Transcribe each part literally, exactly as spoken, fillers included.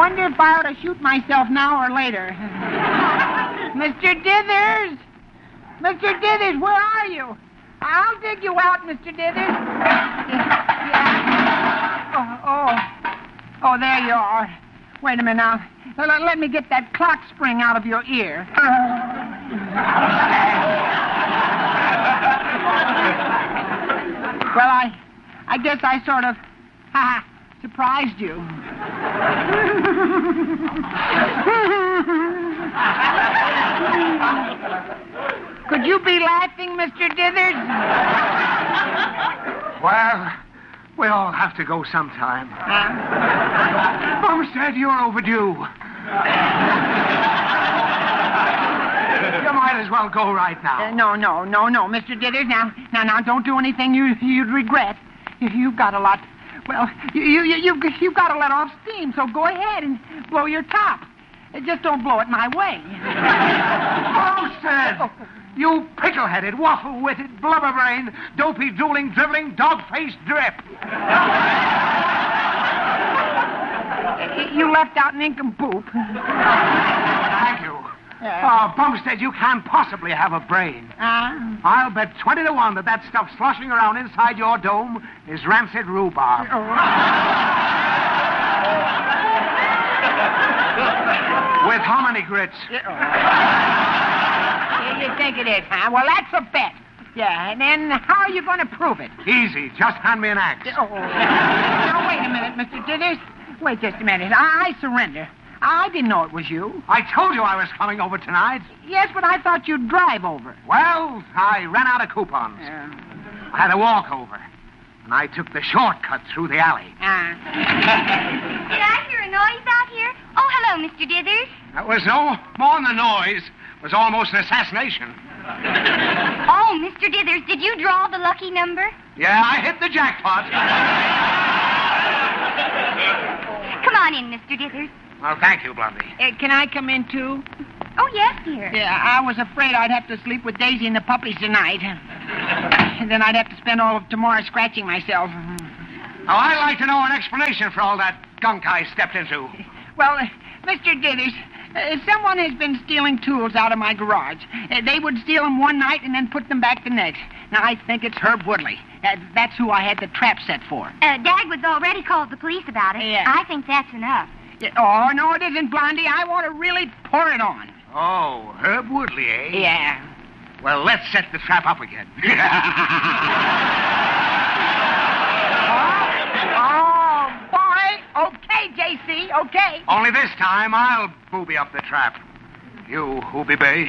wonder if I ought to shoot myself now or later. Mister Dithers! Mister Dithers, where are you? I'll dig you out, Mister Dithers. Yeah. Oh, oh. Oh, there you are. Wait a minute now. Let, let me get that clock spring out of your ear. Well, I I guess I sort of ha, surprised you. Could you be laughing, Mister Dithers? Well, we all have to go sometime. Huh? Bumstead, you're overdue. You might as well go right now. Uh, no, no, no, no, Mister Dithers. Now, now, now, don't do anything you, you'd regret. You- You've got a lot. Well, you, you, you, you've, you've got to let off steam, so go ahead and blow your top. Uh, Just don't blow it my way. Bumstead! You pickle-headed, waffle-witted, blubber-brained, dopey, drooling, dribbling, dog-faced drip. You left out nincompoop. Thank you. Yeah. Oh, Bumstead, you can't possibly have a brain. Uh, I'll bet twenty to one that that stuff sloshing around inside your dome is rancid rhubarb. With hominy grits. Here you think it is, huh? Well, that's a bet. Yeah, and then how are you going to prove it? Easy. Just hand me an axe. Oh, now, wait a minute, Mister Dithers. Wait just a minute. I, I surrender. I didn't know it was you. I told you I was coming over tonight. Yes, but I thought you'd drive over. Well, I ran out of coupons. Uh, I had to walk over. And I took the shortcut through the alley. uh, Did I hear a noise out here? Oh, hello, Mister Dithers. That was no more than a noise. It was almost an assassination. Oh, Mister Dithers, did you draw the lucky number? Yeah, I hit the jackpot. Come on in, Mister Dithers. Well, thank you, Blondie. uh, can I come in, too? Oh, yes, dear. Yeah, I was afraid I'd have to sleep with Daisy and the puppies tonight. And then I'd have to spend all of tomorrow scratching myself. Now, I'd like to know an explanation for all that gunk I stepped into. Well, uh, Mister Dithers, uh, someone has been stealing tools out of my garage. Uh, they would steal them one night and then put them back the next. Now, I think it's Herb Woodley. Uh, that's who I had the trap set for. Uh, Dagwood's already called the police about it. Yeah. I think that's enough. Yeah, oh, no, it isn't, Blondie. I want to really pour it on. Oh, Herb Woodley, eh? Yeah. Well, let's set the trap up again. Oh, boy. Okay, J C, okay. Only this time, I'll booby up the trap. You, Hoobie Bay.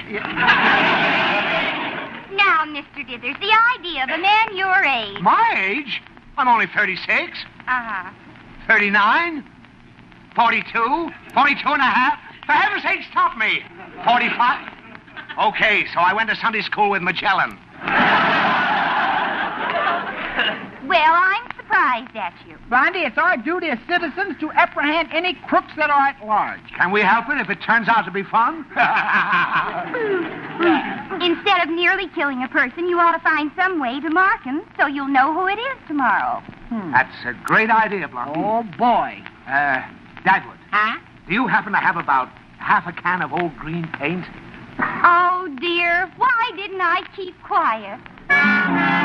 Now, Mister Dithers, the idea of a man your age. My age? I'm only thirty-six, Uh-huh. thirty-nine, forty-two, forty-two and a half. For heaven's sake, stop me. forty-five. Okay, so I went to Sunday school with Magellan. Well, I'm surprised at you. Blondie, it's our duty as citizens to apprehend any crooks that are at large. Can we help it if it turns out to be fun? Instead of nearly killing a person, you ought to find some way to mark him so you'll know who it is tomorrow. Hmm. That's a great idea, Blondie. Oh, boy. Uh, Dagwood, Huh? do you happen to have about half a can of old green paint? Oh, dear, why didn't I keep quiet?